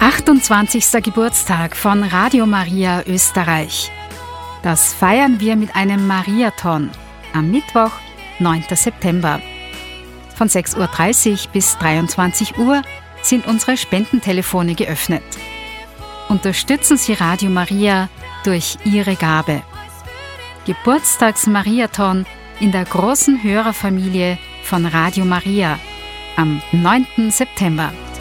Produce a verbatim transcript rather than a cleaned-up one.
achtundzwanzigster Geburtstag von Radio Maria Österreich. Das feiern wir mit einem Mariathon am Mittwoch, neunten September. Von sechs Uhr dreißig bis dreiundzwanzig Uhr sind unsere Spendentelefone geöffnet. Unterstützen Sie Radio Maria durch Ihre Gabe. Geburtstagsmariathon in der großen Hörerfamilie von Radio Maria am neunten September.